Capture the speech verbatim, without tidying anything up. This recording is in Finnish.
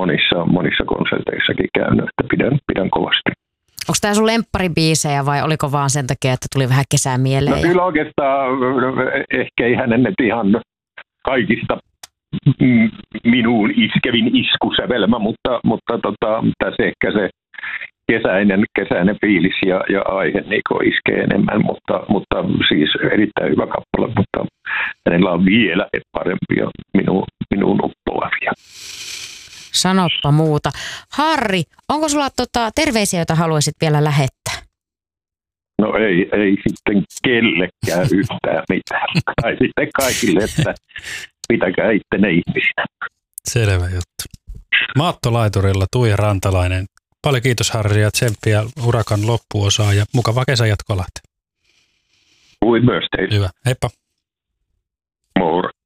monissa, monissa konserteissakin käynyt, että pidän, pidän kovasti. Onko tämä sun lempparibiisejä vai oliko vaan sen takia, että tuli vähän kesää mieleen? No kyllä oikeastaan ehkä ei hänen nyt ihan kaikista minuun iskevin iskusävelmä, mutta, mutta tota, tässä ehkä se kesäinen, kesäinen fiilis ja, ja aihe niin iskee enemmän, mutta, mutta siis erittäin hyvä kappale, mutta hänellä on vielä parempia minuun, minuun uppoavia. Sanoppa muuta. Harri, onko sulla tota, terveisiä, joita haluaisit vielä lähettää? No ei, ei sitten kellekään yhtään mitään. Tai sitten kaikille, että pitäkää ittenne ihmisinä. Selvä juttu. Maattolaiturilla Tuija Rantalainen. Paljon kiitos Harri ja tsemppiä urakan loppuosaa ja mukavaa kesän jatkoa Lahteen. Kuin myös teille. Hyvä. Heippa. Moro.